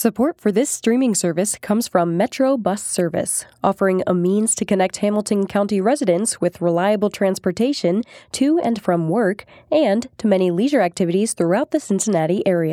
Support for this streaming service comes from Metro Bus Service, offering a means to connect Hamilton County residents with reliable transportation to and from work and to many leisure activities throughout the Cincinnati area.